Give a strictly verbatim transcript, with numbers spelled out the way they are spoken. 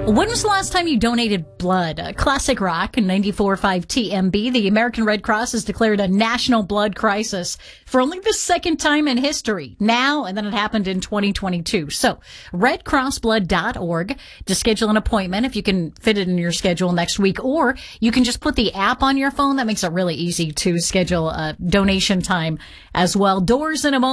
When was the last time you donated blood? Uh, Classic Rock and ninety-four point five T M B. The American Red Cross has declared a national blood crisis for only the second time in history. Now, and then it happened in twenty twenty-two. So, red cross blood dot org to schedule an appointment if you can fit it in your schedule next week, or you can just put the app on your phone. That makes it really easy to schedule a donation time as well. Doors in a moment.